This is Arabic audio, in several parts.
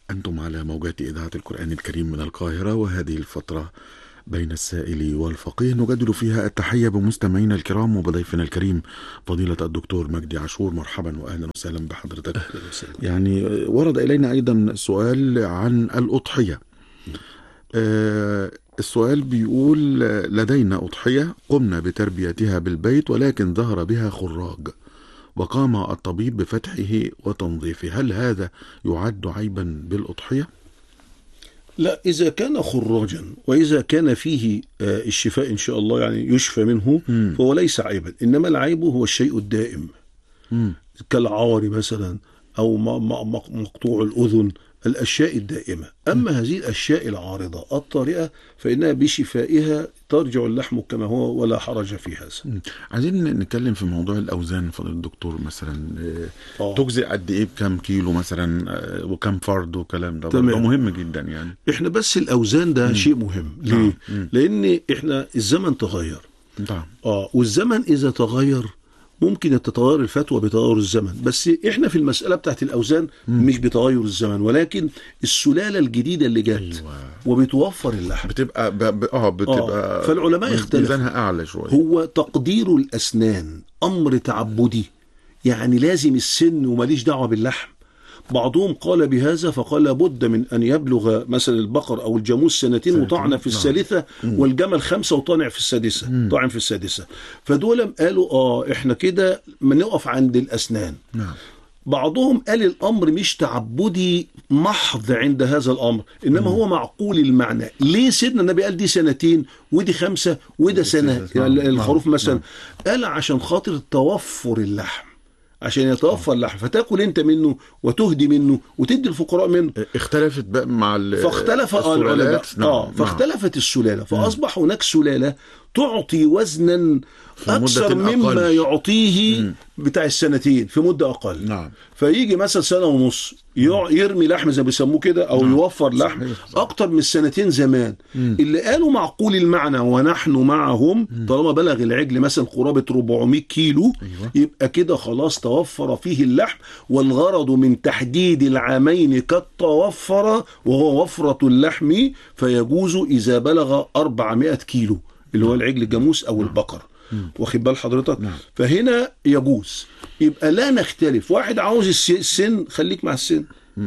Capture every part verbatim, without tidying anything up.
أنتم على موجات إذاعة القرآن الكريم من القاهرة، وهذه الفترة بين السائل والفقيه نجدد فيها التحية بمستمعينا الكرام وبضيفنا الكريم فضيلة الدكتور مجدي عاشور. مرحبا وأهلا وسهلا بحضرتك. أهلا وسهلا. يعني ورد إلينا أيضا سؤال عن الأضحية. آه السؤال بيقول: لدينا أضحية قمنا بتربيتها بالبيت ولكن ظهر بها خراج وقام الطبيب بفتحه وتنظيفه، هل هذا يعد عيبا بالأضحية؟ لا، إذا كان خراجا وإذا كان فيه الشفاء إن شاء الله، يعني يشفى منه، م. فهو ليس عيبا. إنما العيب هو الشيء الدائم، م. كالعار مثلا أو مقطوع الأذن، الأشياء الدائمة. أما هذه الأشياء العارضة الطارئة فإنها بشفائها ترجع اللحم كما هو ولا حرج في هذا. عايزين نتكلم في موضوع الأوزان فضل الدكتور، مثلا آه. تجزئ قد إيه بكم كيلو مثلا وكم فرد وكلام ده، ده مهم جدا. يعني إحنا بس الأوزان ده م. شيء مهم. ليه؟ م. لأن إحنا الزمن تغير. نعم. آه والزمن إذا تغير ممكن تتغير الفتوى بتغير الزمن، بس احنا في المسألة بتاعت الأوزان مم. مش بتغير الزمن، ولكن السلالة الجديدة اللي جت. أيوة. وبتوفر اللحم بتبقى ب... ب... اه بتبقى آه. فالعلماء اختلفوا، ميزانها أعلى شوية. هو تقدير الأسنان أمر تعبدي، يعني لازم السن وماليش دعوة باللحم. بعضهم قال بهذا فقال لابد من أن يبلغ مثلا البقر أو الجاموس سنتين وطعنة في الثالثة، والجمل خمسة وطعنة في السادسة، طعن في السادسة. فدول قالوا آه إحنا كده ما نقف عند الأسنان. نعم. بعضهم قال الأمر مش تعبدي محض عند هذا الأمر، إنما مم. هو معقول المعنى. ليه سيدنا النبي قال دي سنتين ودي خمسة وده سنة؟ يعني الخروف مثلا قال عشان خاطر توفر اللحم، عشان يتوفر اللحم فتاكل انت منه وتهدي منه وتدي الفقراء منه. اختلفت بقى مع فاختلف العلماء. نعم. اه فاختلفت السلالة، فأصبح هناك سلالة تعطي وزنا أكثر مما يعطيه مم. بتاع السنتين في مدة أقل. نعم. فيجي مثلا سنة ونص يرمي لحم زي بيسموه كده أو نعم. يوفر لحم صحيح. صحيح. أكتر من السنتين زمان. مم. اللي قالوا معقول المعنى ونحن معهم مم. طالما بلغ العجل مثلا قرابة أربعمائة كيلو. أيوة. يبقى كده خلاص توفر فيه اللحم، والغرض من تحديد العامين قد توفر وهو وفرة اللحم، فيجوز إذا بلغ أربعمائة كيلو اللي هو العجل الجاموس أو البقر. واخد بال حضرتك؟ نعم. فهنا يجوز. يبقى لا نختلف، واحد عاوز السن خليك مع السن،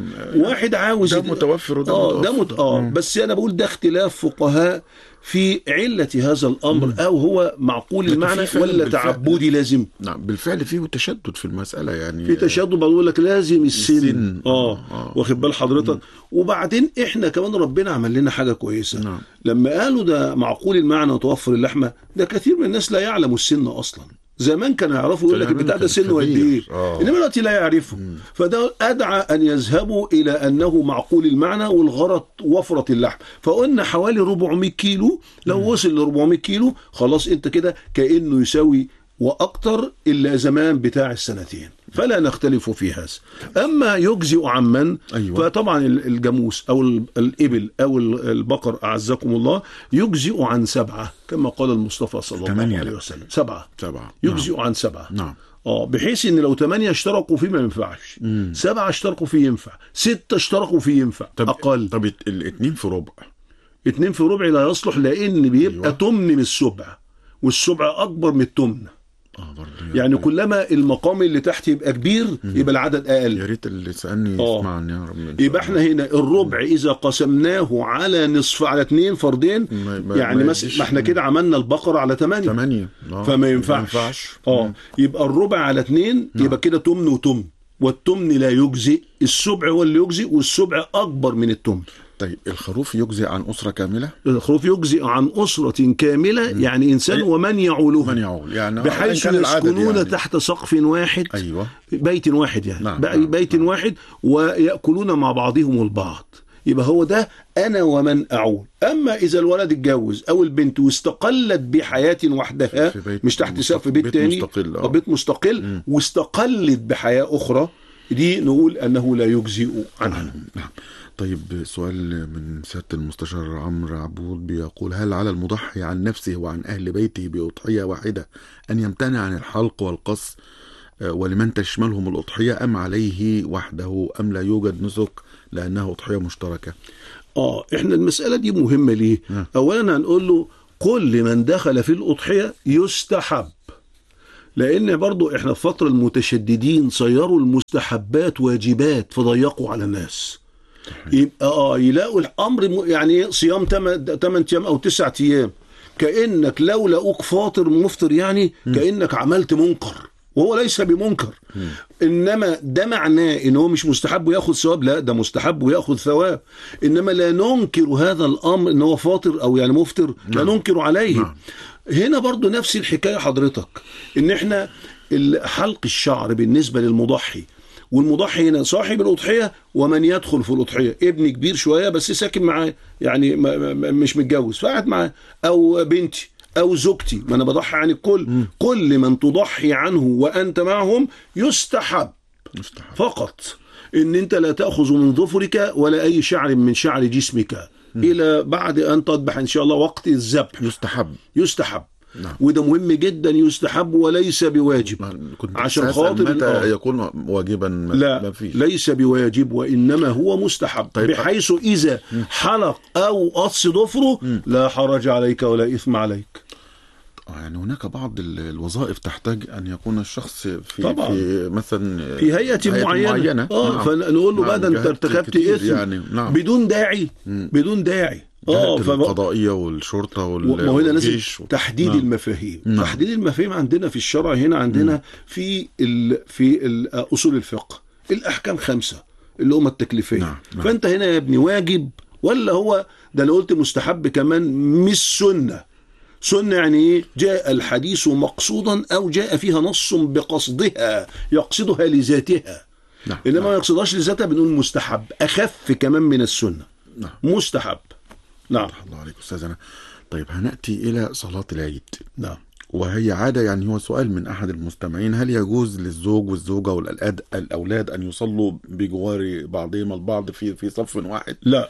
واحد عاوز ده متوفر وده آه متوفر. ده مت... آه بس أنا بقول ده اختلاف فقهاء في علة هذا الأمر. مم. أو هو معقول المعنى ولا تعبدي لازم. نعم بالفعل فيه تشدد في المسألة، يعني في تشدد. بقول لك لازم السن, السن. آه. آه. واخد بال حضرتك. مم. وبعدين إحنا كمان ربنا عمل لنا حاجة كويسة. نعم. لما قالوا ده معقول المعنى وتوفر اللحمة، ده كثير من الناس لا يعلم السن أصلا. زمان كانوا يعرفوا يقول لك البتاع ده سنه قد ايه، انما دلوقتي لا يعرفوا. فده ادعى ان يذهبوا الى انه معقول المعنى والغرض وفرة اللحم. فقلنا حوالي أربعمائة كيلو، لو مم. وصل ل أربعمائة كيلو خلاص انت كده كانه يساوي واكتر الا زمان بتاع السنتين، فلا نختلف في هذا. أما يجزئ عمن أيوة. فطبعا الجاموس أو الإبل أو البقر أعزكم الله يجزئ عن سبعة كما قال المصطفى صلى الله عليه وسلم. سبعة سبعة يجزئ نعم. عن سبعة. نعم. اه بحيث ان لو ثمانية اشتركوا فيه ما ينفعش، مم. سبعة اشتركوا فيه ينفع، ستة اشتركوا فيه ينفع. طب أقل. طب الاثنين في ربع، اثنين في ربع لا يصلح، لأن بيبقى أيوة. تمن من السبع، والسبع أكبر من التمن. آه يعني كلما المقام اللي تحت يبقى كبير مم. يبقى العدد أقل. يا ريت اللي سألني يسمعني يا رب. يبقى احنا هنا الربع مم. إذا قسمناه على نصف على اثنين فردين ما يعني مثلا ما احنا كده عملنا البقرة على ثمانية ثمانية فما ينفعش. اه يبقى الربع على اثنين يبقى كده تمن وتمن، والتمن لا يجزئ، السبع هو اللي يجزئ، والسبع أكبر من التمن. طيب الخروف يجزئ عن أسرة كاملة؟ الخروف يجزئ عن أسرة كاملة، م. يعني إنسان ومن يعوله، من يعول يعني بحيث يسكنون يعني. تحت سقف واحد. أيوة. بيت واحد يعني نعم. بيت نعم. واحد ويأكلون مع بعضهم البعض. يبقى هو ده أنا ومن أعول. أما إذا الولد اتجوز أو البنت واستقلت بحياة وحدها مش تحت سقف بيت, بيت تاني مستقل. أو بيت مستقل م. واستقلت بحياة أخرى، دي نقول أنه لا يجزئ عنها. نعم. طيب سؤال من سيادة المستشار عمرو عبود بيقول: هل على المضحي عن نفسه وعن أهل بيته بأضحية واحدة أن يمتنع عن الحلق والقص ولمن تشملهم الأضحية أم عليه وحده أم لا يوجد نسك لأنها أضحية مشتركة؟ آه إحنا المسألة دي مهمة ليه؟ م. أولا هنقول له كل من دخل في الأضحية يستحب، لأن برضو إحنا في فترة المتشددين صيروا المستحبات واجبات فضيقوا على الناس. يبقى آه يلاقوا الأمر يعني صيام ثمانية أيام أو تسعة أيام، كأنك لو لقوك فاطر مفطر يعني م. كأنك عملت منكر، وهو ليس بمنكر. م. إنما ده معناه إن هو مش مستحب ويأخذ ثواب، لا ده مستحب ويأخذ ثواب. إنما لا ننكر هذا الأمر إن هو فاطر أو يعني مفطر، لا ننكر عليه. م. هنا برضو نفس الحكاية حضرتك، إن إحنا حلق الشعر بالنسبة للمضحي، والمضحي هنا صاحب الأضحية ومن يدخل في الأضحية، ابن كبير شوية بس ساكن معاه يعني مش متجوز فقعد معاه، أو بنتي أو زوجتي، ما أنا بضحي عن الكل. م. كل من تضحي عنه وأنت معهم يستحب, يستحب. فقط إن أنت لا تأخذ من ظفرك ولا أي شعر من شعر جسمك م. إلى بعد أن تذبح إن شاء الله وقت الذبح. يستحب يستحب نعم. وده مهم جدا، يستحب وليس بواجب. عشان خاطر متى آه. يكون واجبا؟ لا ما فيش. ليس بواجب وإنما هو مستحب. طيب. بحيث إذا م. حلق أو قص ضفره م. لا حرج عليك ولا إثم عليك. يعني هناك بعض الوظائف تحتاج أن يكون الشخص في, طبعا. في مثلا في هيئة, هيئة معينة, معينة. آه. نعم. فنقول له بعد أن ارتكبت إثم يعني. نعم. بدون داعي م. بدون داعي اه القضائية والشرطة والجيش و... تحديد نعم. المفاهيم نعم. تحديد المفاهيم عندنا في الشرع هنا عندنا مم. في ال... في ال... أصول الفقه الأحكام خمسة اللي هم التكليفية. نعم. نعم. فأنت هنا يا ابني واجب ولا هو ده؟ أنا قلت مستحب كمان مش سنة. سنة يعني ايه؟ جاء الحديث مقصودا أو جاء فيها نص بقصدها يقصدها لذاتها. نعم. إنما نعم. ما يقصدهاش لذاتها بنقول مستحب، أخف كمان من السنة. نعم. مستحب. نعم. الله عليك أستاذنا. طيب هنأتي إلى صلاة العيد. نعم. وهي عادة، يعني هو سؤال من أحد المستمعين: هل يجوز للزوج والزوجة والأولاد أن يصلوا بجوار بعضهم البعض في في صف واحد؟ لا،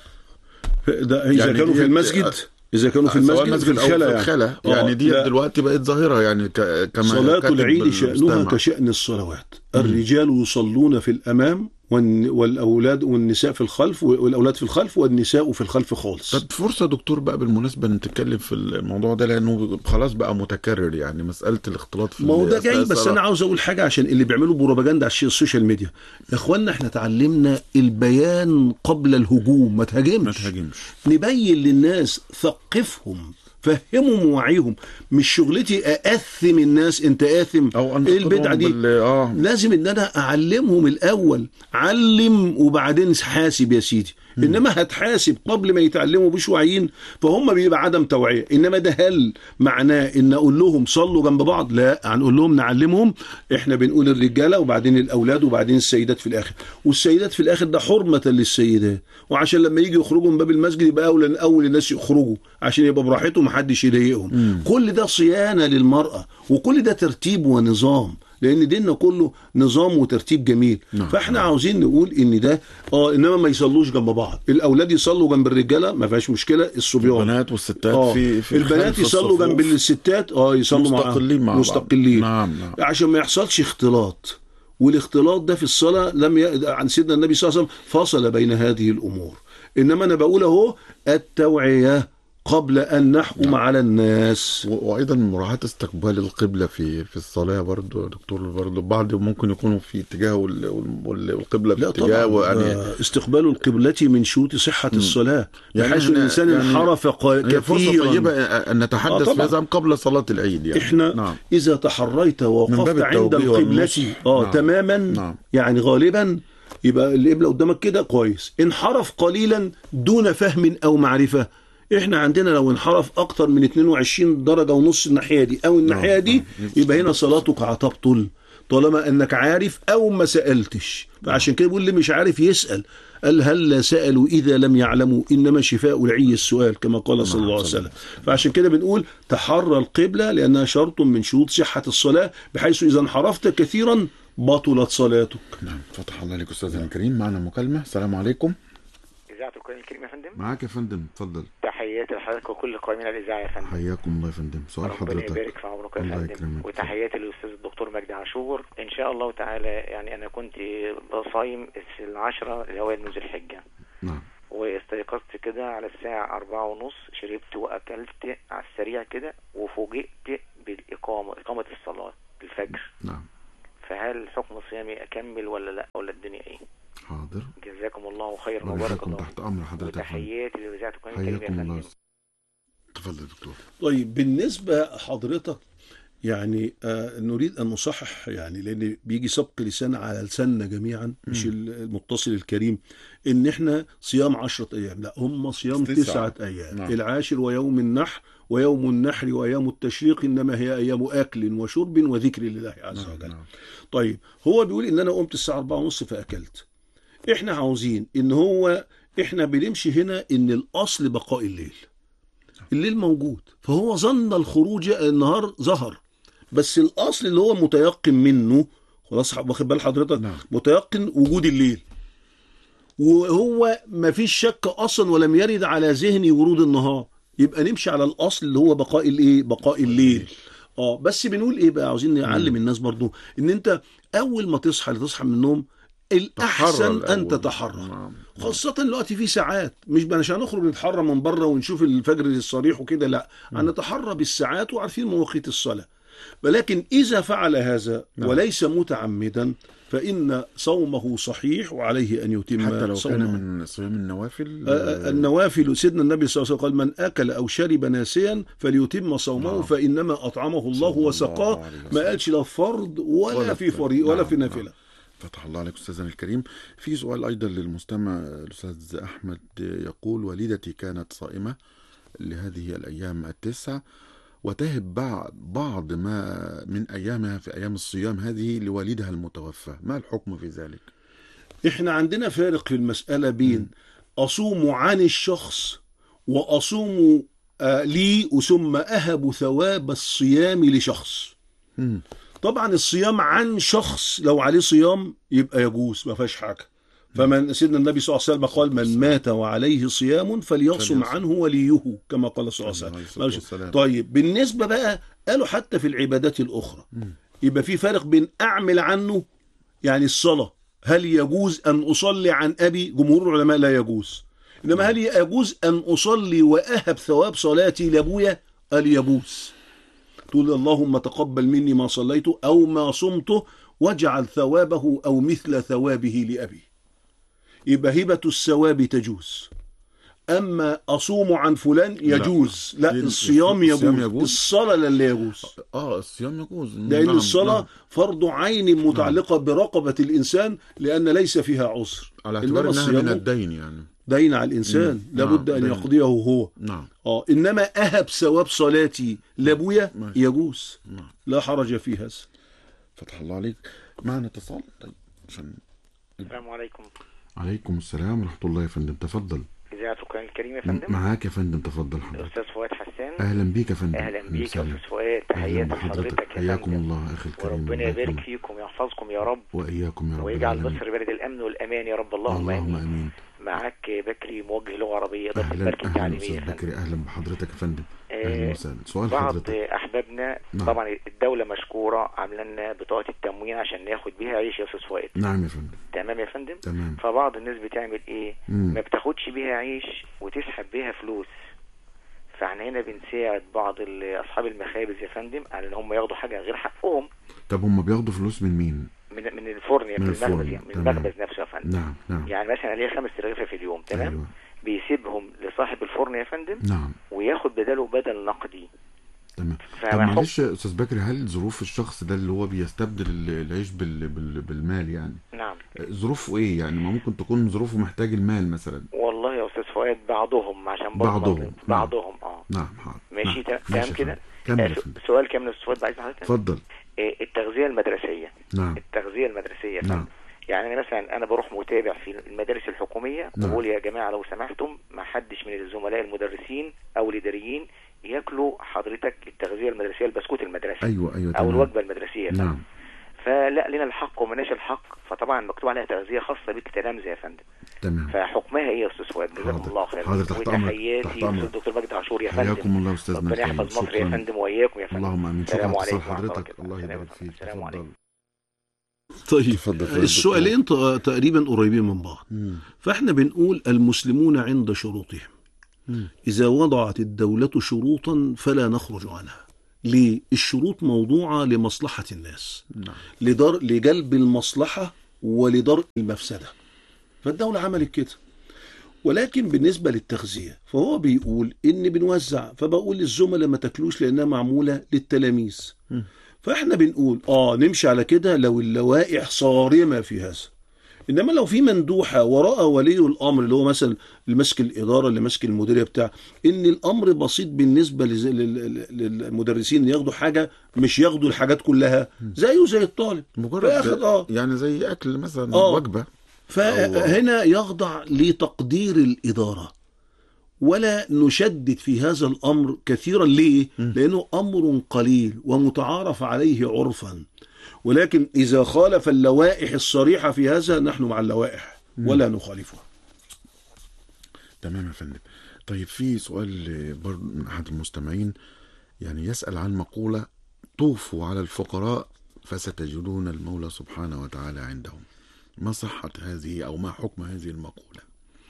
ده إذا يعني كانوا في المسجد، إذا كانوا في المسجد في الخلا يعني, الخلا يعني دي دلوقتي بقت ظاهرة يعني كما صلاة العيد شأنها كشأن الصلوات. الرجال يصلون في الأمام والأولاد والنساء في الخلف، والأولاد في الخلف والنساء في الخلف خالص. طب فرصة دكتور بقى بالمناسبة نتكلم في الموضوع ده، لأنه خلاص بقى متكرر يعني مسألة الاختلاط في ما هو ده جاي. بس أنا عاوز أقول حاجة عشان اللي بيعملوا بروباجندا على السوشيال ميديا. يا إخوانا إحنا تعلمنا البيان قبل الهجوم، ما تهاجمش ما تهاجمش نبين للناس، ثقفهم، فهمهم ووعيهم. مش شغلتي أأثم الناس انت آثم أو ايه البدعة دي. آه. لازم ان انا اعلمهم الاول، علم وبعدين حاسب يا سيدي. م. انما هتحاسب قبل ما يتعلموا بش واعيين فهم بيبقى عدم توعية. انما ده هل معناه ان اقول لهم صلوا جنب بعض؟ لا، هنقول لهم نعلمهم. احنا بنقول الرجالة وبعدين الاولاد وبعدين السيدات في الاخر، والسيدات في الاخر ده حرمة للسيدات، وعشان لما يجي يخرجوا من باب المسجد يبقى اول اول الناس يخرجوا عشان يبقى براحتهم محدش يضايقهم. م. كل ده صيانة للمرأة، وكل ده ترتيب ونظام، لان ديننا كله نظام وترتيب جميل. نعم. فاحنا عاوزين نقول ان ده اه انما ما يصلوش جنب بعض. الاولاد يصلوا جنب الرجاله ما فيهاش مشكله، الصبيان البنات والستات آه. في, في البنات يصلوا جنب الستات اه يصلوا مستقلين مع, مع مستقلين. نعم. نعم. عشان ما يحصلش اختلاط، والاختلاط ده في الصلاه لم ي... عن سيدنا النبي صلى الله عليه وسلم فصل بين هذه الامور. انما انا بقول اهو التوعيه قبل أن نحكم نعم. على الناس. وأيضا مراعاة استقبال القبلة في في الصلاة برضو دكتور. برضو بعض ممكن يكونوا في اتجاه والقبلة في اتجاه يعني استقبال القبلة من شروط صحة م. الصلاة، يعني بحيث الإنسان يعني انحرف كثيرا. فرصة طيبة أن نتحدث آه في هذا قبل صلاة العيد يعني. إحنا نعم. إذا تحريت ووقفت عند القبلة آه نعم. تماما نعم. يعني غالبا يبقى القبلة قدامك كده كويس. انحرف قليلا دون فهم أو معرفة، احنا عندنا لو انحرف اكتر من اثنين وعشرين درجة ونص الناحية دي او الناحية دي يبقى هنا صلاتك هتبطل، طالما انك عارف او ما سألتش. فعشان كده بيقول لي مش عارف يسأل، قال هل لا سألوا إذا لم يعلموا إنما شفاء العي السؤال كما قال صلى الله عليه وسلم. فعشان كده بنقول تحرى القبلة لأنها شرط من شروط صحة الصلاة، بحيث إذا انحرفت كثيرا بطلت صلاتك. نعم. فتح الله عليك أستاذنا الكريم. معنا مكالمة. السلام عليكم. إذاعة القرآن الكريم يا فندم. معاك يا فندم، اتفضل. تحياتي لحضرتك وكل قائمين على الإذاعة يا فندم. حياكم الله يا فندم. سؤال حضرتك. ربنا يبارك في عمرك يا فندم. وتحياتي للأستاذ الدكتور مجدي عاشور. إن شاء الله تعالى يعني أنا كنت بصايم العشرة اللي هو ذو الحجة. نعم. واستيقظت كده على الساعة أربعة ونص، شربت وأكلت على السريع كده، وفوجئت بالإقامة، إقامة الصلاة الفجر. نعم. فهل حكم صيامي أكمل ولا لا، ولا الدنيا إيه؟ حاضر. جزاكم الله خير وبارك الله. تحت أمر حضرتك. وتحياتي لإذاعة القرآن الكريم يا فندم. تفضل دكتور. طيب بالنسبة حضرتك يعني آه نريد أن نصحح، يعني لأن بيجي سبق لسان على لساننا جميعا، مش المتصل الكريم، إن إحنا صيام عشرة أيام، لا، هم صيام تسعة, تسعة أيام. نعم. العاشر ويوم النحر ويوم النحر وأيام التشريق إنما هي أيام أكل وشرب وذكر لله عز وجل. نعم. طيب هو بيقول إن أنا قمت الساعة أربعة ونص فأكلت. إحنا عاوزين إن هو إحنا بنمشي هنا إن الأصل بقاء الليل. الليل موجود، فهو ظن الخروج النهار ظهر، بس الأصل اللي هو متيقن منه، خلاص واخد بال حضرتك؟ نعم. متيقن وجود الليل، وهو ما فيش شك أصلا ولم يرد على ذهني ورود النهار، يبقى نمشي على الأصل اللي هو بقاء الايه؟ بقاء الليل. اه بس بنقول ايه بقى، عاوزين نعلم الناس برضو ان انت اول ما تصحى لتصحى من النوم الأحسن أن تتحرى، خاصة دلوقتي في ساعات، مش مش هنخرج نتحرى من بره ونشوف الفجر الصريح وكده، لا، هنتحرى بالساعات وعارفين مواقيت الصلاة. ولكن إذا فعل هذا وليس متعمدا فإن صومه صحيح وعليه أن يتم حتى لو صومه. كان من صيام النوافل. النوافل سيدنا النبي صلى الله عليه وسلم قال: من أكل أو شرب ناسيا فليتم صومه. نعم. فإنما أطعمه الله وسقاه. ما قالش لا فرض ولا, ولا في فريق ولا نعم. في نافلة. نعم. فتح الله عليك أستاذنا الكريم. في سؤال أيضا للمستمع الأستاذ أحمد يقول: والدتي كانت صائمة لهذه الأيام التسع، وتهب بعض ما من أيامها في أيام الصيام هذه لوالدها المتوفى، ما الحكم في ذلك؟ إحنا عندنا فارق في المسألة بين أصوم عن الشخص وأصوم آه لي ثم أهب ثواب الصيام لشخص. م. طبعا الصيام عن شخص لو عليه صيام يبقى يجوز، ما فيهاش حاجة. فمن سيدنا النبي صلى الله عليه وسلم قال: من مات وعليه صيام فليصم عنه وليه، كما قال صلى الله عليه وسلم. طيب بالنسبة بقى قالوا حتى في العبادات الأخرى يبقى في فرق بين أعمل عنه، يعني الصلاة هل يجوز أن أصلي عن أبي؟ جمهور العلماء لا يجوز. إنما هل يجوز أن أصلي وأهب ثواب صلاتي لأبويا؟ قال يجوز. تقول: اللهم تقبل مني ما صليته أو ما صمته واجعل ثوابه أو مثل ثوابه لأبي. يبقى هبة الثواب تجوز. أما أصوم عن فلان يجوز. لا, لا الصيام يجوز. يجوز. الصلاة لا يجوز. آه الصيام يجوز، لأن نعم. الصلاة نعم. فرض عين متعلقة نعم. برقبة الإنسان، لأن ليس فيها عذر، على اعتبار إنها من الدين، يعني دين على الإنسان لابد نعم. أن يقضيه هو. نعم. آه إنما أهب ثواب صلاتي لأبويا يجوز. نعم. لا حرج في هذا. فتح الله عليك. معنا اتصال. طيب عشان السلام عليكم. عليكم السلام ورحمة الله يا فندم، تفضل. إذاعة القرآن الكريم يا فندم. معاك يا فندم، تفضل حضرتك. الأستاذ فؤاد حسان. أهلا بيك يا فندم. أهلا بيك يا أستاذ فؤاد، تحياتي لحضرتك يا فندم. حياكم الله أخي الكريم، وربنا يبارك فيكم ويحفظكم يا رب، وإياكم يا رب، ويجعل مصر بلد الأمن والأمان يا رب. اللهم آمين. آمين. معاك بكري موجه لغة عربية ضد البركة التعليمية. أهلا بكري، أهلا بحضرتك يا فندم. أهلا وسهلا. سؤال بعض حضرتك. أحبابنا نعم. طبعا الدولة مشكورة عاملة لنا بطاقة التموين عشان ناخد بيها عيش يا أستاذ فؤاد. نعم يا فندم. تمام يا فندم. تمام. فبعض الناس بتعمل إيه؟ مم. ما بتاخدش بيها عيش وتسحب بيها فلوس. فاحنا هنا بنساعد بعض أصحاب المخابز يا فندم على إن هم ياخدوا حاجة غير حقهم. طب هم بياخدوا فلوس من مين؟ من من الفرن، من المخبز، يعني من المخبز نفسه يا فندم. نعم نعم. يعني مثلا عليه خمس رغيفة في اليوم، تمام؟ أيوة. بيسيبهم لصاحب الفرن يا فندم. نعم. وياخد بداله بدل نقدي. تمام. طب معلش يا استاذ بكري، هل ظروف الشخص ده اللي هو بيستبدل العيش بال... بال... بالمال يعني نعم ظروفه ايه؟ يعني ما ممكن تكون ظروفه محتاج المال مثلا. والله يا استاذ فؤاد بعضهم، عشان بعضهم بعضهم اه نعم حاضر. ماشي تمام كده. آه سؤال كامل يا استاذ فؤاد عايز حضرتك. اتفضل. آه التغذيه المدرسيه. نعم. التغذيه المدرسيه نعم. يعني انا مثلا انا بروح متابع في المدارس الحكوميه، نعم. بقول يا جماعه لو سمحتم ما حدش من الزملاء المدرسين او الاداريين ياكلوا حضرتك التغذيه المدرسيه، البسكوت المدرسي. ايوه ايوه او الوجبه المدرسيه. نعم. فلا لنا الحق ومناش الحق، فطبعا مكتوب عليها تغذيه خاصه بك تلامذه يا فندم. تمام. فحكمها ايه يا استاذ فؤاد؟ جزاكم الله خير. حاضر، تحت امرك. وتحياتي الدكتور مجدي عاشور يا فندم. حياكم الله استاذنا ربنا يحفظ مصر يا فندم واياكم يا فندم. اللهم امين. السلام شكرا عليكم اتصال حضرتك، الله يبارك فيك. السلام عليكم. طيب تفضل. السؤالين تقريبا قريبين من بعض. مم. فاحنا بنقول المسلمون عند شروطهم. مم. إذا وضعت الدولة شروطا فلا نخرج عنها. ليه؟ الشروط موضوعة لمصلحة الناس. نعم. لدر... لجلب المصلحة ولدرء المفسدة. فالدولة عملت كده. ولكن بالنسبة للتغذية فهو بيقول إن بنوزع، فبقول للزملاء ما تاكلوش لأنها معمولة للتلاميذ. م. فإحنا بنقول آه نمشي على كده لو اللوائح صارمة في هذا. إنما لو في مندوحة وراء ولي الأمر اللي هو مثلا اللي ماسك الإدارة اللي ماسك المديرية بتاع، إن الأمر بسيط بالنسبة لز- لل- للمدرسين ياخدوا حاجة مش ياخدوا الحاجات كلها زيه زي الطالب مجرد فياخد آه يعني زي اكل مثلا آه. وجبه. فهنا يخضع لتقدير الإدارة ولا نشدد في هذا الأمر كثيرا. ليه؟ لأنه أمر قليل ومتعارف عليه عرفا، ولكن إذا خالف اللوائح الصريحة في هذا نحن مع اللوائح ولا نخالفها. تمام يا فندم. طيب في سؤال برضه من أحد المستمعين، يعني يسأل عن مقولة: طوفوا على الفقراء فستجدون المولى سبحانه وتعالى عندهم. ما صحة هذه أو ما حكم هذه المقولة؟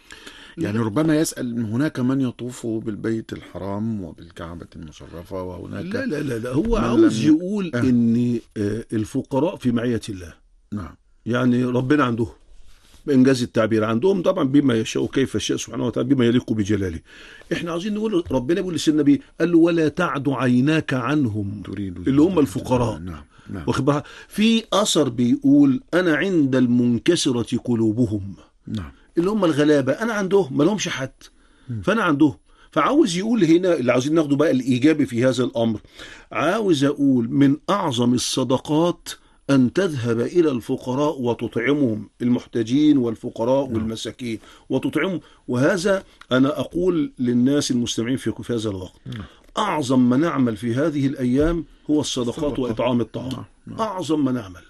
يعني ربما يسأل هناك من يطوف بالبيت الحرام وبالكعبة المشرفة، وهناك لا لا لا, لا. هو من عاوز لم- يقول آه. إن آه، الفقراء في معية الله. نعم. يعني ربنا عندهم بإنجاز التعبير، عندهم طبعا بما يشاء كيف يشاء سبحانه وتعالى بما يليق بجلاله. احنا عاوزين نقول ربنا بيقول لسيدنا النبي قال له ولا تعد عيناك عنهم، تريد اللي هم الفقراء. نعم نعم. واخد بالك؟ في أثر بيقول أنا عند المنكسرة قلوبهم، نعم. اللي هم الغلابة أنا عندهم ما لهمش حد، فأنا عندهم. فعاوز يقول هنا اللي عاوزين ناخده بقى الإيجابي في هذا الأمر، عاوز أقول من أعظم الصدقات أن تذهب إلى الفقراء وتطعمهم، المحتاجين والفقراء والمساكين وتطعمهم. وهذا أنا أقول للناس المستمعين في في هذا الوقت، أعظم ما نعمل في هذه الأيام هو الصدقات صدقة. وإطعام الطعام. نعم. نعم. أعظم ما نعمل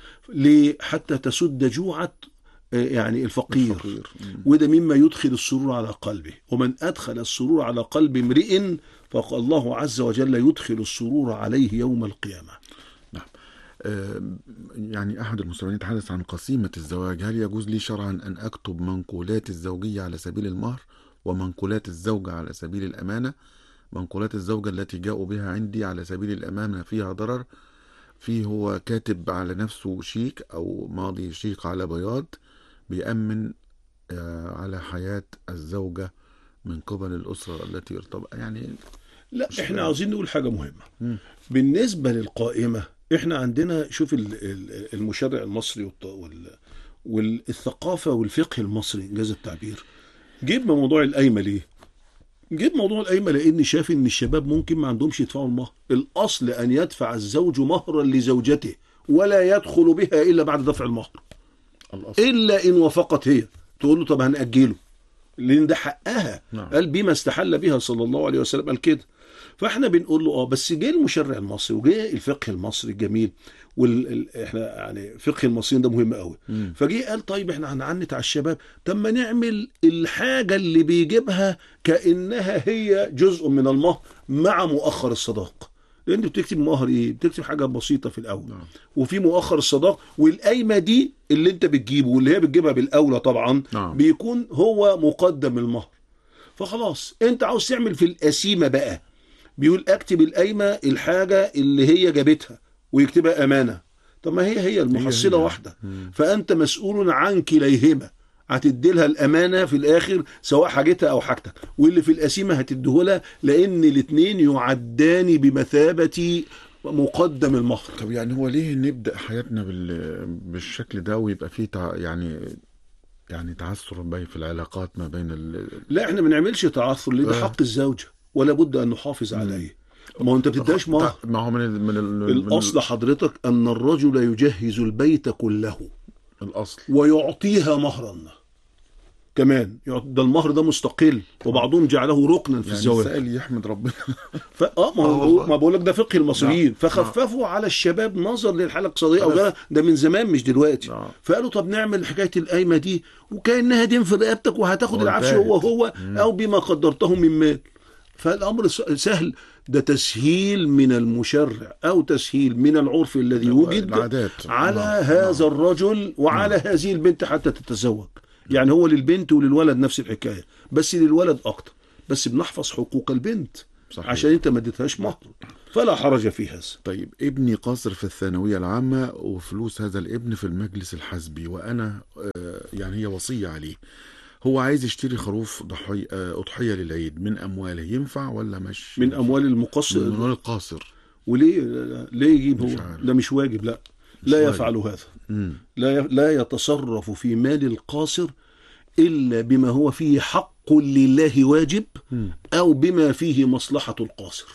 ليه؟ حتى تسد جوعة يعني الفقير, الفقير. وده مما يدخل السرور على قلبه. ومن أدخل السرور على قلب امرئ فالله عز وجل يدخل السرور عليه يوم القيامة. نعم. آه، يعني أحد المستمعين يتحدث عن قسيمة الزواج. هل يجوز لي شرعا أن أكتب منقولات الزوجية على سبيل المهر ومنقولات الزوجة على سبيل الأمانة؟ منقولات الزوجة التي جاءوا بها عندي على سبيل الأمانة فيها ضرر، فيه هو كاتب على نفسه شيك أو ماضي شيك على بياض بيأمن آه، على حياة الزوجة من قبل الأسرة التي ارتبط. يعني لا احنا عاوزين نقول حاجة مهمة. مم. بالنسبة للقائمة احنا عندنا شوف ال- ال- المشرع المصري والط- وال- والثقافة والفقه المصري انجاز التعبير جيب موضوع القايمة ليه؟ جيب موضوع القايمة لأن شاف إن الشباب ممكن ما عندهمش يدفعوا المهر. الأصل أن يدفع الزوج مهرا لزوجته ولا يدخل بها إلا بعد دفع المهر، الأصل. إلا إن وافقت هي تقول له طب هنأجله لأن ده حقها. نعم. قال بما استحل بها صلى الله عليه وسلم قال كده. فاحنا بنقول له اه بس جه المشرع المصري وجه الفقه المصري الجميل وال... ال- احنا يعني فقه المصريين ده مهم قوي. فجه قال طيب احنا هنعنت على الشباب، طب ما نعمل الحاجه اللي بيجيبها كانها هي جزء من المهر مع مؤخر الصداق. لان بتكتب مهر ايه؟ بتكتب حاجه بسيطه في الاول. نعم. وفي مؤخر الصداق والقايمه دي اللي انت بتجيبه واللي هي بتجيبها بالاولى طبعا. نعم. بيكون هو مقدم المهر. فخلاص انت عاوز تعمل في القسيمه بقى، بيقول اكتب القايمه الحاجه اللي هي جابتها ويكتبها امانه. طب ما هي هي المحصله هي هي. واحده. فانت مسؤول عن كليهما، هتدي لها الامانه في الاخر سواء حاجتها او حاجتك، واللي في القسيمه هتديهولها لان الاثنين يعدان بمثابه مقدم المهر. طب يعني هو ليه نبدأ حياتنا بال... بالشكل ده ويبقى فيه تع... يعني يعني تعثر بين في العلاقات ما بين ال... لا احنا ما بنعملش تعثر لان ده آه. حق الزوجه ولا بد ان نحافظ عليه. ما هو انت بتديهاش مهر. ما هو من ال... من ال... من الاصل حضرتك ان الرجل يجهز البيت كله الأصل. ويعطيها مهرا. كمان، ده المهر ده مستقل، وبعضهم جعله ركنا في يعني الزواج. السائل يحمد ربنا. ف... اه ما هو ما بقول لك ده فقه المصريين. نعم. فخففوا نعم. على الشباب نظر للحاله الاقتصاديه او غيرها، ده من زمان مش دلوقتي. نعم. فقالوا طب نعمل حكايه القايمه دي وكانها دين في رقبتك وهتاخد العفش هو هو مم. او بما قدرته من مال. فالامر سهل، ده تسهيل من المشرع او تسهيل من العرف الذي وجد العادات. على نعم. هذا نعم. الرجل وعلى نعم. هذه البنت حتى تتزوج. يعني هو للبنت وللولد نفس الحكايه، بس للولد اكتر، بس بنحفظ حقوق البنت. صحيح. عشان انت ما اديتهاش مهر، فلا حرج في هذا. طيب ابني قاصر في الثانويه العامه، وفلوس هذا الابن في المجلس الحزبي، وانا يعني هي وصيه عليه، هو عايز يشتري خروف ضحية أضحية للعيد من أمواله، ينفع ولا مش من أموال المقصر؟ من أموال القاصر. وليه ليه يجيب هو؟ ده مش واجب، لا مش لا واجب. يفعل هذا. مم. لا لا يتصرف في مال القاصر إلا بما هو فيه حق لله واجب، مم. أو بما فيه مصلحة القاصر.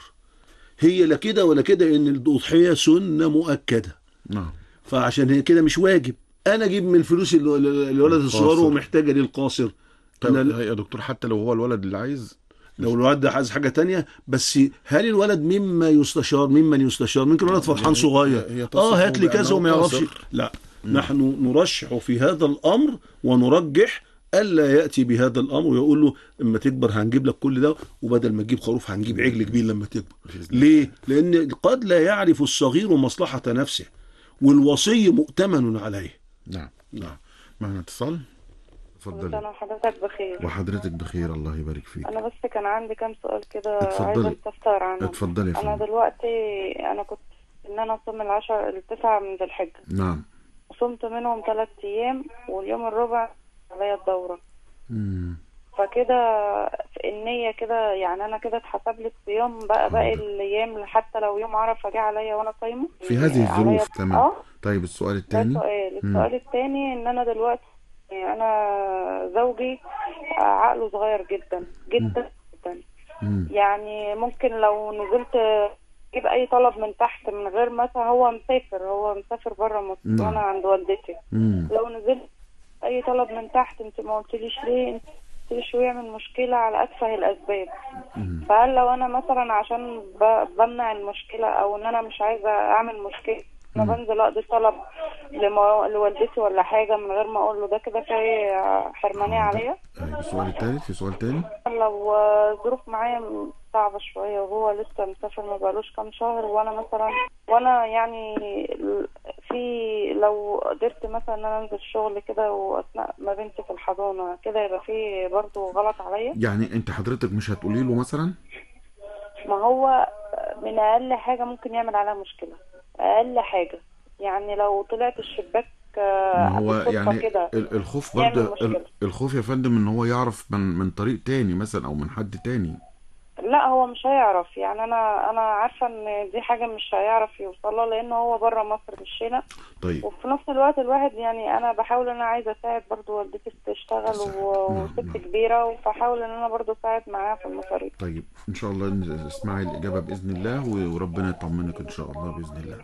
هي لا كده ولا كده، إن الأضحية سنة مؤكدة. نعم. فعشان هي كده مش واجب أنا أجيب من فلوس الولد الصغير ومحتاجة للقاصر. طيب أنا يا دكتور، حتى لو هو الولد اللي عايز، لو الولد ده عايز حاجة تانية، بس هل الولد مما يستشار ممن يستشار؟ ممكن الولد فرحان صغير اه هات لي كذا وما يعرفش. لا، مم. نحن نرشح في هذا الأمر ونرجح ألا يأتي بهذا الأمر ويقول له اما تكبر هنجيب لك كل ده، وبدل ما تجيب خروف هنجيب عجل كبير لما تكبر. ليه؟ لأن قد لا يعرف الصغير مصلحة نفسه، والوصي مؤتمن عليه. نعم نعم. معنا اتصال، اتفضلي. انا وحضرتك بخير. وحضرتك بخير، الله يبارك فيك. انا بس كان عندي كام سؤال كده عايزه استفسر عنهم. اتفضلي. انا دلوقتي انا كنت ان انا اصوم العشر التسعة من ذي الحجه. نعم. وصمت منهم ثلاث ايام، واليوم الرابع عليا الدوره. امم فكده النية كده، يعني انا كده اتحسب لي الصيام بقى باقي الايام، حتى لو يوم عرفة جه عليا وانا صايمه في هذه الظروف. تمام. اه طيب السؤال الثاني. السؤال السؤال الثاني ان انا دلوقتي انا زوجي عقله صغير جدا جدا جدا. مم. يعني ممكن لو نزلت اجيب اي طلب من تحت من غير مثلا، هو مسافر هو مسافر بره مصر وانا عند والدتي. مم. لو نزلت اي طلب من تحت انت ما قلتليش ليه، انت قلتليش ويعمل مشكله على اتفه الاسباب. مم. فهل لو انا مثلا عشان بمنع المشكله او ان انا مش عايزه اعمل مشكله، انا بنزل اقضي طلب لمو... لوالدتي ولا حاجه من غير ما اقول له، ده كده في حرمانيه عليا؟ السؤال الثالث. في سؤال ثاني، لو ظروف معايا صعبه شويه وهو لسه مسافر ما بقالوش كام شهر، وانا مثلا وانا يعني في لو قدرت مثلا ان انا انزل الشغل كده واثناء ما بنتي في الحضانه كده، يبقى في برضه غلط عليا؟ يعني انت حضرتك مش هتقولي له مثلا؟ ما هو من اقل حاجه ممكن يعمل عليها مشكله، اقل حاجه. يعني لو طلعت الشباك ما هو يعني كده الخوف برضه، الخوف يا فندم ان هو يعرف من من طريق تاني مثلا او من حد تاني. لا هو مش هيعرف، يعني انا انا عارفه ان دي حاجه مش هيعرف يوصلها لان هو بره مصر مش هنا. طيب. وفي نفس الوقت الواحد يعني انا بحاول ان انا عايزه اساعد برضو والدتي بتشتغل وست نعم. كبيره، فحاول ان انا برضو اساعد معاها في المصاريف. طيب ان شاء الله اسمعي الاجابه باذن الله، وربنا يطمنك ان شاء الله باذن الله.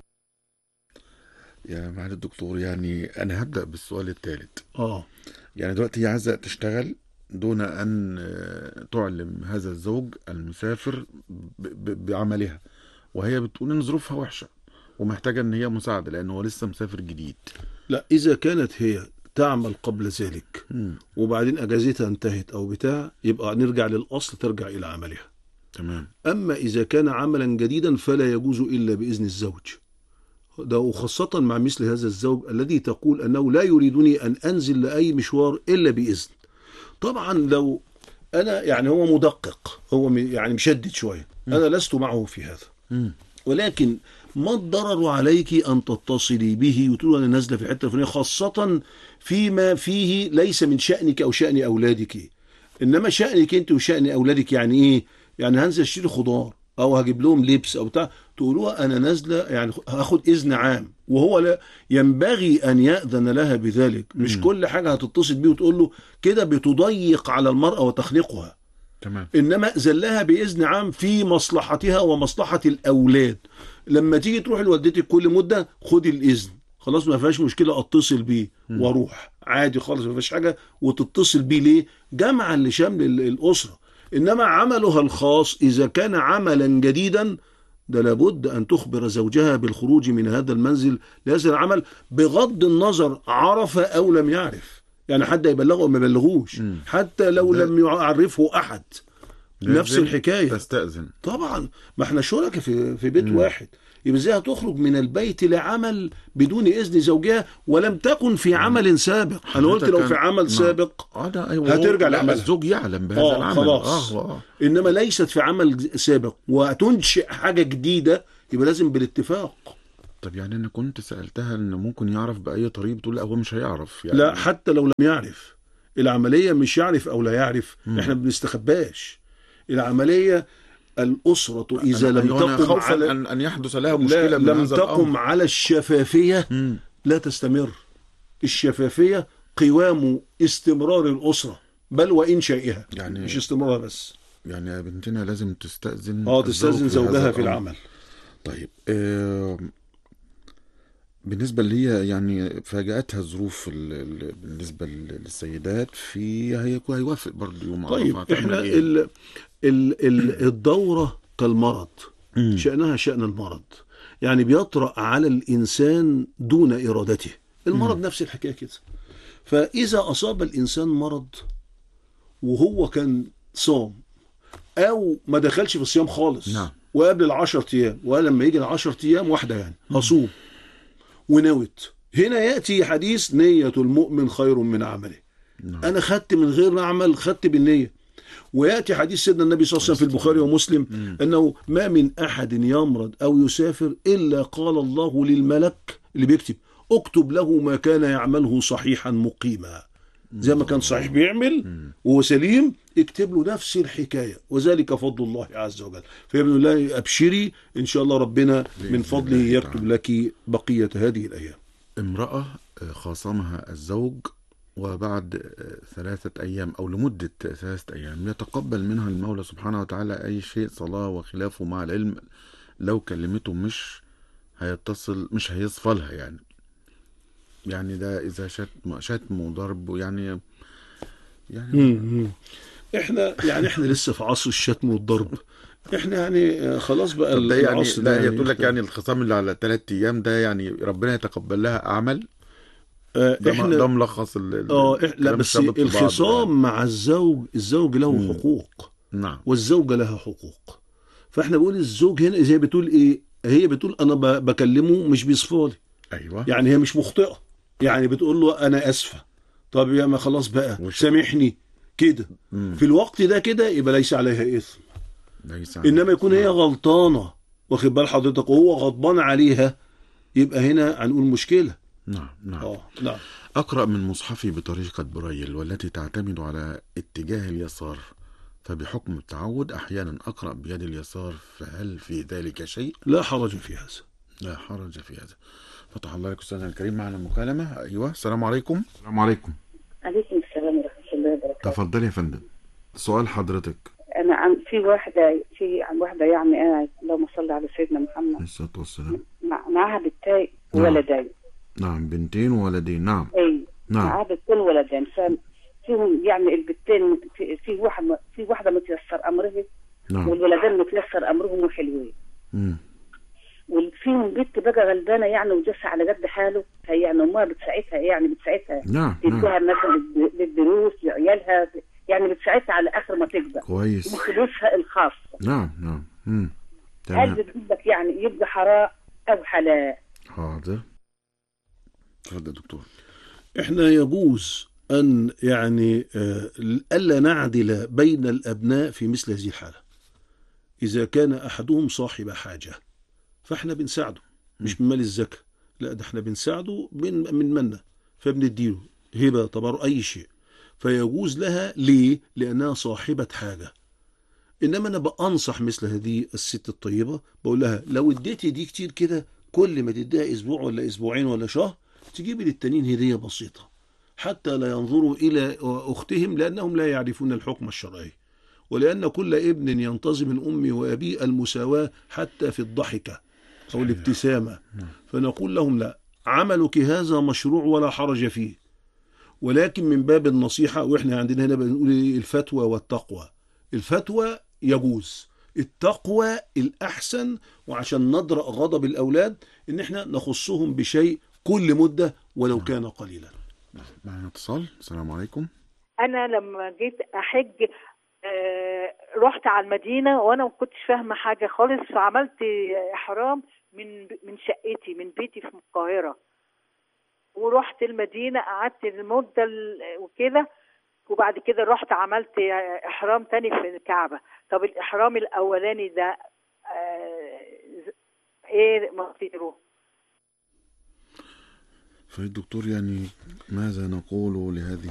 يا معالي الدكتور، يعني انا هبدا بالسؤال الثالث. اه يعني دلوقتي هي عايزه تشتغل دون أن تعلم هذا الزوج المسافر بعملها، وهي بتقول إن ظروفها وحشة ومحتاجة إن هي مساعدة لأنه هو لسه مسافر جديد. لا، إذا كانت هي تعمل قبل ذلك م. وبعدين أجازتها انتهت أو بتاع، يبقى نرجع للأصل، ترجع إلى عملها. تمام. أما إذا كان عملا جديدا فلا يجوز إلا بإذن الزوج، ده وخاصة مع مثل هذا الزوج الذي تقول أنه لا يريدني أن أنزل لأي مشوار إلا بإذن. طبعا لو أنا يعني هو مدقق، هو يعني مشدد شوية، أنا لست معه في هذا، ولكن ما الضرر عليك أن تتصلي به وتقول أنا نازلة في الحتة الفلانية، خاصة فيما فيه ليس من شأنك أو شأن أولادك، إنما شأنك أنت وشأن أولادك. يعني إيه؟ يعني هنزل أشتري خضار أو هجيب لهم لبس أو بتاع، تقولوها أنا نازلة يعني هاخد إذن عام، وهو لا ينبغي أن يأذن لها بذلك. مش م. كل حاجة هتتصل بيه وتقول له كده، بتضيق على المرأة وتخنقها. تمام. إنما زلها بإذن عام في مصلحتها ومصلحة الأولاد. لما تيجي تروح لوالدتك كل مدة خدي الإذن، خلاص ما فيهاش مشكله، اتصل بيه واروح عادي خالص، ما فيهاش حاجه. وتتصل بيه ليه؟ جمعا لشمل الاسره. انما عملها الخاص اذا كان عملا جديدا ده لابد ان تخبر زوجها بالخروج من هذا المنزل لهذا العمل، بغض النظر عرف او لم يعرف. يعني حد يبلغه او ما يبلغوش، حتى لو لم يعرفه احد نفس الحكايه. تستأذن طبعا، ما احنا شركاء في في بيت مم. واحد. يبقى ازاي هتخرج من البيت لعمل بدون اذن زوجها ولم تكن في عمل سابق؟ انا قلت لو في عمل سابق آه ده أيوة هترجع لعملها. الزوج يعلم بهذا آه العمل خلاص. آه آه. انما ليست في عمل سابق وتنشئ حاجه جديده، يبقى لازم بالاتفاق. طب يعني انا كنت سألتها ان ممكن يعرف بأي طريقة، بتقول لا هو مش هيعرف يعني. لا، حتى لو لم يعرف العمليه مش يعرف او لا يعرف، مم. احنا ما بنستخباش العمليه. الأسرة إذا لم تقم خوفا على أن, أن يحدث لها مشكلة من لم هذا تقم الأمر. على الشفافية مم. لا تستمر. الشفافية قوام استمرار الأسرة بل وإنشائها، يعني مش استمرارها بس. يعني يا بنتنا لازم تستأذن اه تستأذن زوجها في العمل. طيب آه بالنسبة اللي هي يعني فاجأتها الظروف بالنسبة للسيدات في هيوافق برضه يوم عرفة. طيب احنا إيه؟ ال ال ال الدورة كالمرض، مم. شأنها شأن المرض، يعني بيطرأ على الإنسان دون إرادته. المرض مم. نفس الحكاية كده. فإذا أصاب الإنسان مرض وهو كان صام أو ما دخلش في الصيام خالص، نعم. وقبل العشر أيام، ولما يجي العشر أيام واحدة يعني أصوم ونوت، هنا يأتي حديث نية المؤمن خير من عمله. نعم. أنا خدت من غير ما أعمل، خدت بالنية. ويأتي حديث سيدنا النبي صلى الله عليه وسلم في البخاري ومسلم مم. أنه ما من أحد يمرض أو يسافر إلا قال الله للملك اللي بيكتب اكتب له ما كان يعمله صحيحا مقيما. زي ما كان صحيح بيعمل وهو سليم، اكتب له نفس الحكاية، وذلك فضل الله عز وجل. فيبن الله أبشري إن شاء الله ربنا من فضله يكتب لك بقية هذه الأيام. امرأة خاصمها الزوج وبعد ثلاثة أيام أو لمدة ثلاثة أيام يتقبل منها المولى سبحانه وتعالى أي شيء، صلاة وخلافه، مع العلم لو كلمته مش هيتصل، مش هيصفى لها يعني. يعني ده إذا شتم شتم وضرب يعني يعني مم. إحنا يعني إحنا لسه في عصر الشتم والضرب. إحنا يعني خلاص بقى العصر يعني. لا يعني تقول لك يعني الخصام اللي على ثلاثة أيام ده يعني ربنا يتقبل لها أعمال. ده احنا ده ملخص اه لا بس الخصام يعني. مع الزوج، الزوج له مم. حقوق، نعم، والزوجة لها حقوق. فاحنا بقول الزوج هنا زي بتقول ايه، هي بتقول انا بكلمه مش بيصفالي. ايوه، يعني هي مش مخطئة، يعني بتقول له انا اسفة، طب يا ما خلاص بقى وش... سامحني كده. في الوقت ده كده يبقى ليس عليها اثم، ليس انما يكون هي غلطانة، واخد بال حضرتك، وهو غضبان عليها، يبقى هنا هنقول مشكلة. نعم نعم. أوه. نعم. أقرأ من مصحفي بطريقة برايل والتي تعتمد على اتجاه اليسار، فبحكم التعود أحيانا أقرأ بيد اليسار، فهل في ذلك شيء؟ لا حرج في هذا. لا حرج في هذا. فتح الله عليكم أستاذنا الكريم. معنا مكالمة. أيوة، السلام عليكم. السلام عليكم. عليكم السلام ورحمة الله وبركاته. تفضلي يا فندم، سؤال حضرتك. أنا عن في واحدة في عن واحدة يعني أنا اللهم صل على سيدنا محمد عليه الصلاة والسلام، مع معها بنتين وولدين. نعم، بنتين وولدين. نعم. اي نعم. معها بنتين وولدين، فيهم يعني البنتين في, في واحد في واحدة متيسر أمرها. نعم. والولدين متيسر أمرهم وحلوين. امم وفيهم بنت بقى غلبانة يعني وجسها على قد حاله، هي يعني أمها بتساعدها، يعني بتساعدها. نعم. تديها مثلا للدروس لعيالها، يعني بتساعدها على آخر ما تكبر. كويس. من فلوسها الخاصة. نعم نعم. امم تمام. هل بتقول لك يعني يبقى حرام أو حلال؟ حاضر. تفضل دكتور. احنا يجوز أن يعني ألا نعدل بين الأبناء في مثل هذه الحالة. إذا كان أحدهم صاحب حاجة فإحنا بنساعده، مش من مال الزكاة، لا ده إحنا بنساعده من من منا، فبنديله هبة طبعا أي شيء، فيجوز لها. ليه؟ لأنها صاحبة حاجة. إنما أنا بأنصح مثل هذه الست الطيبة، بقول لها لو اديتي دي كتير كده، كل ما تديها أسبوع ولا أسبوعين ولا شهر تجيبي للتانيين هدية بسيطة، حتى لا ينظروا إلى أختهم، لأنهم لا يعرفون الحكم الشرعي، ولأن كل ابن ينتظم من أمه وأبيه المساواة حتى في الضحكة أو الابتسامة. فنقول لهم لا، عملك هذا مشروع ولا حرج فيه، ولكن من باب النصيحة، وإحنا عندنا هنا بنقول الفتوى والتقوى. الفتوى يجوز، التقوى الأحسن، وعشان ندرأ غضب الأولاد إن إحنا نخصهم بشيء كل مدة ولو كان قليلا. معنا اتصال. السلام عليكم. أنا لما جيت أحج آه رحت على المدينة وأنا ما كنتش فاهمة حاجة خالص، فعملت إحرام من من شقتي من بيتي في القاهرة، ورحت المدينة قعدت المدة وكده، وبعد كده رحت عملت إحرام تاني في الكعبة. طب الإحرام الأولاني ده آه إيه مصيره؟ فالدكتور يعني ماذا نقول لهذه